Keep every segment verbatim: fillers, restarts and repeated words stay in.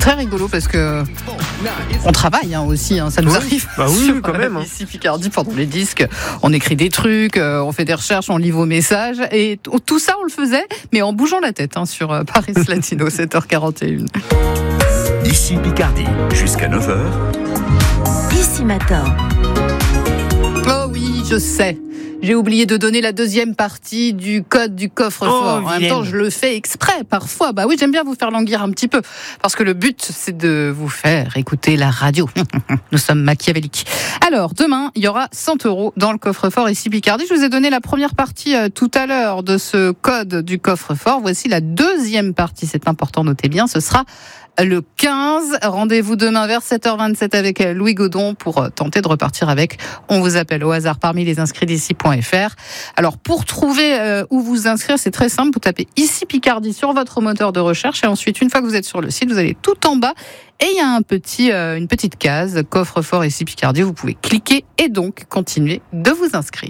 très rigolo parce que on travaille hein, aussi, hein, ça nous oui. arrive. Bah oui, sur, quand même. euh, Hein. Ici Picardie, pendant les disques, on écrit des trucs, euh, on fait des recherches, on lit vos messages et t- tout ça on le faisait, mais en bougeant la tête hein, sur euh, Paris Latino, sept heures quarante et une. Ici Picardie, jusqu'à neuf heures. Ici Matin. Oh oui, je sais. J'ai oublié de donner la deuxième partie du code du coffre-fort. Oh, en même temps, je le fais exprès parfois. Bah oui, j'aime bien vous faire languir un petit peu. Parce que le but, c'est de vous faire écouter la radio. Nous sommes machiavéliques. Alors, demain, il y aura cent euros dans le coffre-fort ici Picardie. Je vous ai donné la première partie euh, tout à l'heure de ce code du coffre-fort. Voici la deuxième partie. C'est important, notez bien. Ce sera le quinze. Rendez-vous demain vers sept heures vingt-sept avec Louis Godon pour tenter de repartir avec. On vous appelle au hasard parmi les inscrits d'ici point f r. Alors, pour trouver euh, où vous inscrire, c'est très simple. Vous tapez ici Picardie sur votre moteur de recherche et ensuite, une fois que vous êtes sur le site, vous allez tout en bas et il y a un petit, euh, une petite case coffre-fort ici Picardie. Vous pouvez cliquer et donc continuer de vous inscrire.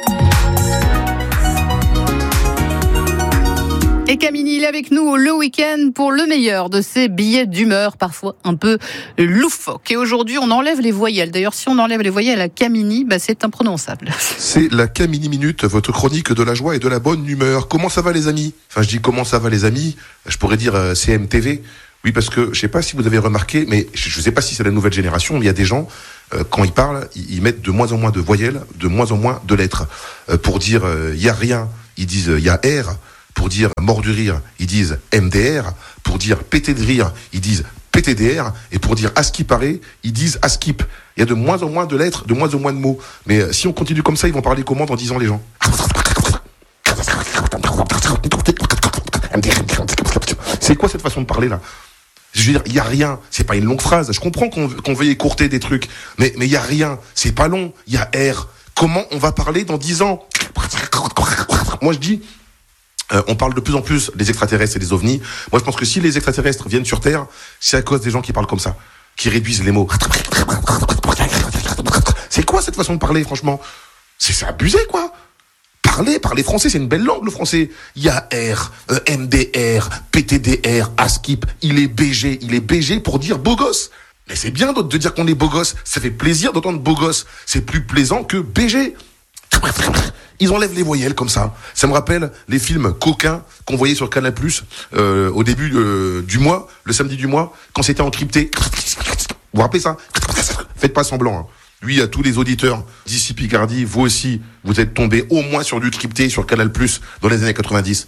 Et Camini, il est avec nous le week-end pour le meilleur de ces billets d'humeur, parfois un peu loufoques. Et aujourd'hui, on enlève les voyelles. D'ailleurs, si on enlève les voyelles à Camini, bah, c'est imprononçable. C'est la Camini Minute, votre chronique de la joie et de la bonne humeur. Comment ça va les amis ? Enfin, je dis comment ça va les amis, je pourrais dire euh, C M T V. Oui, parce que je sais pas si vous avez remarqué, mais je ne sais pas si c'est la nouvelle génération, mais il y a des gens, euh, quand ils parlent, ils, ils mettent de moins en moins de voyelles, de moins en moins de lettres. Euh, pour dire il euh, y a rien, ils disent il y a R. Pour dire mort du rire, ils disent M D R. Pour dire pété de rire, ils disent P T D R. Et pour dire à ce qui paraît, ils disent à skip. Il y a de moins en moins de lettres, de moins en moins de mots. Mais euh, si on continue comme ça, ils vont parler comment en disant les gens ? C'est quoi cette façon de parler là ? Je veux dire, il y a rien. C'est pas une longue phrase. Je comprends qu'on, qu'on veuille écourter des trucs, mais mais il y a rien. C'est pas long. Il y a R. Comment on va parler dans dix ans ? Moi je dis. Euh, on parle de plus en plus des extraterrestres et des ovnis. Moi, je pense que si les extraterrestres viennent sur Terre, c'est à cause des gens qui parlent comme ça, qui réduisent les mots. C'est quoi cette façon de parler, franchement ? C'est, c'est abusé, quoi. Parler, parler français, c'est une belle langue, le français. Il y a R, euh, M D R, P T D R, ASKIP, il est B G. Il est B G pour dire beau gosse. Mais c'est bien de dire qu'on est beau gosse. Ça fait plaisir d'entendre beau gosse. C'est plus plaisant que B G. Ils enlèvent les voyelles comme ça. Ça me rappelle les films coquins qu'on voyait sur Canal+, euh, au début euh, du mois, le samedi du mois, quand c'était encrypté. Vous vous rappelez ça ? Faites pas semblant. Hein. Oui, à tous les auditeurs d'ici Picardie, vous aussi, vous êtes tombés au moins sur du crypté sur Canal+, dans les années quatre-vingt-dix.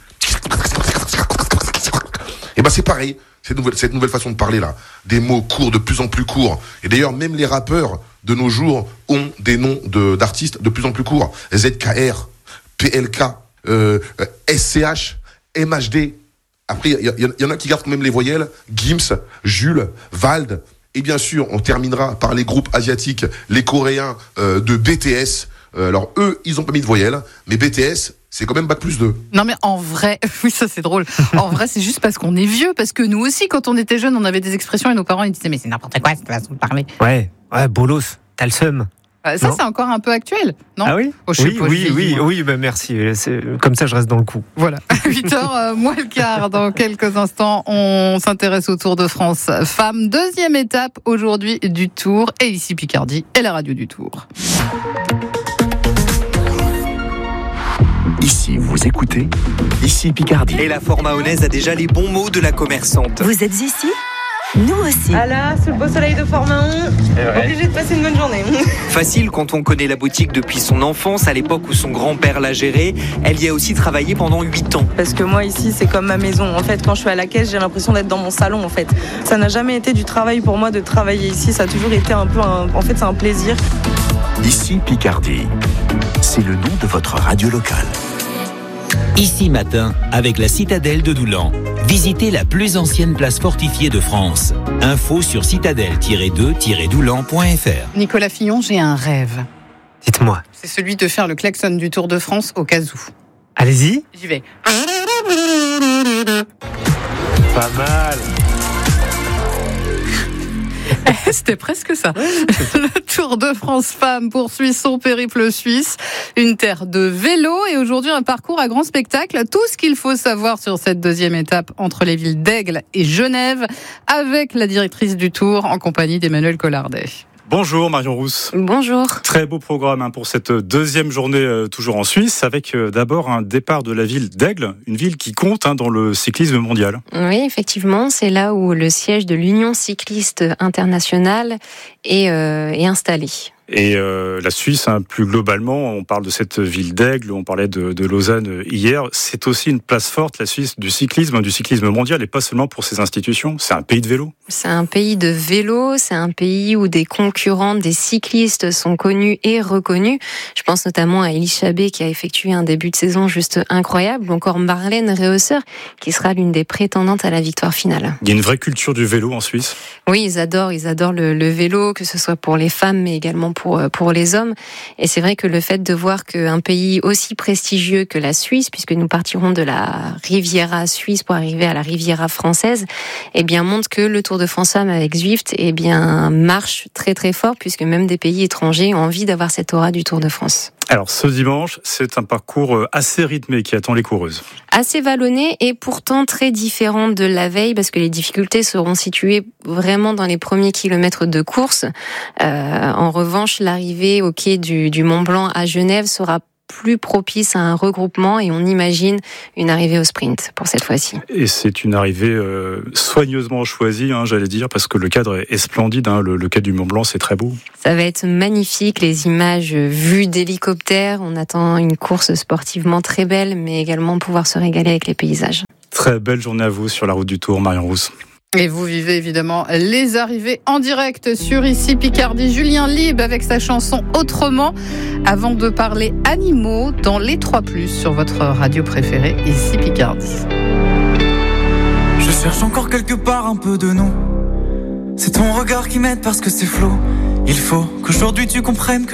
Et ben c'est pareil, cette nouvelle, cette nouvelle façon de parler là. Des mots courts, de plus en plus courts. Et d'ailleurs, même les rappeurs de nos jours ont des noms de, d'artistes de plus en plus courts. Z K R, P L K, euh, S C H, M H D. Après, il y, y, y en a qui gardent quand même les voyelles. Gims, Jules, Vald. Et bien sûr, on terminera par les groupes asiatiques, les Coréens euh, de B T S. Euh, alors, eux, ils ont pas mis de voyelles, mais B T S, c'est quand même bac plus deux. Non mais en vrai, oui ça c'est drôle. En vrai c'est juste parce qu'on est vieux, parce que nous aussi quand on était jeunes on avait des expressions et nos parents ils disaient mais c'est n'importe quoi cette façon de parler. Ouais, ouais, bolos, t'as le seum. Euh, ça non c'est encore un peu actuel, non ? Ah oui oh, je Oui, pas, oui, je oui, vieillis, oui, bah merci. C'est, comme ça je reste dans le coup. Voilà, huit heures euh, moins le quart. Dans quelques instants, on s'intéresse au Tour de France Femmes. Deuxième étape aujourd'hui du Tour. Et ici Picardie et la radio du Tour. Ici, vous écoutez Ici Picardie. Et la Fort-Mahonaise a déjà les bons mots de la commerçante. Vous êtes ici ? Nous aussi. Ah là, sous le beau soleil de Fort-Mahon, obligé de passer une bonne journée. Facile quand on connaît la boutique depuis son enfance, à l'époque où son grand-père l'a gérée. Elle y a aussi travaillé pendant huit ans. Parce que moi ici, c'est comme ma maison. En fait, quand je suis à la caisse, j'ai l'impression d'être dans mon salon. En fait, ça n'a jamais été du travail pour moi de travailler ici. Ça a toujours été un peu, un... en fait, c'est un plaisir. Ici Picardie. C'est le nom de votre radio locale. Ici Matin, avec la citadelle de Doulan. Visitez la plus ancienne place fortifiée de France. Info sur citadelle tiret deux tiret doulan point f r. Nicolas Fillon, j'ai un rêve. Dites-moi. C'est celui de faire le klaxon du Tour de France au cas où. Allez-y. J'y vais. Pas mal. C'était presque ça. Le Tour de France Femmes poursuit son périple suisse. Une terre de vélo et aujourd'hui un parcours à grand spectacle. Tout ce qu'il faut savoir sur cette deuxième étape entre les villes d'Aigle et Genève avec la directrice du Tour en compagnie d'Emmanuel Collardet. Bonjour Marion Rousse. Bonjour. Très beau programme hein, pour cette deuxième journée euh, toujours en Suisse avec euh, d'abord un départ de la ville d'Aigle, une ville qui compte hein, dans le cyclisme mondial. Oui, effectivement, c'est là où le siège de l'Union cycliste internationale est, euh, est installé. Et euh, la Suisse, hein, plus globalement, on parle de cette ville d'Aigle, on parlait de, de Lausanne hier, c'est aussi une place forte, la Suisse, du cyclisme, du cyclisme mondial, et pas seulement pour ses institutions, c'est un pays de vélo. C'est un pays de vélo, c'est un pays où des concurrents, des cyclistes sont connus et reconnus. Je pense notamment à Elie Chabet qui a effectué un début de saison juste incroyable, ou encore Marlène Reusser qui sera l'une des prétendantes à la victoire finale. Il y a une vraie culture du vélo en Suisse. Oui, ils adorent, ils adorent le, le vélo, que ce soit pour les femmes, mais également pour Pour, pour les hommes. Et c'est vrai que le fait de voir qu'un pays aussi prestigieux que la Suisse, puisque nous partirons de la Riviera suisse pour arriver à la Riviera française, eh bien, montre que le Tour de France Femmes avec Zwift, eh bien, marche très très fort, puisque même des pays étrangers ont envie d'avoir cette aura du Tour de France. Alors, ce dimanche, c'est un parcours assez rythmé qui attend les coureuses. Assez vallonné et pourtant très différent de la veille, parce que les difficultés seront situées vraiment dans les premiers kilomètres de course. Euh, en revanche, l'arrivée au quai du, du Mont Blanc à Genève sera plus propice à un regroupement et on imagine une arrivée au sprint pour cette fois-ci. Et c'est une arrivée euh, soigneusement choisie, hein, j'allais dire, parce que le cadre est splendide, hein, le, le quai du Mont Blanc, c'est très beau. Ça va être magnifique, les images vues d'hélicoptère, on attend une course sportivement très belle, mais également pouvoir se régaler avec les paysages. Très belle journée à vous sur la route du Tour, Marion Rousse. Et vous vivez évidemment les arrivées en direct sur Ici Picardie. Julien Lieb avec sa chanson Autrement. Avant de parler animaux dans les trois plus sur votre radio préférée Ici Picardie. Je cherche encore quelque part un peu de nous. C'est ton regard qui m'aide parce que c'est flou. Il faut qu'aujourd'hui tu comprennes que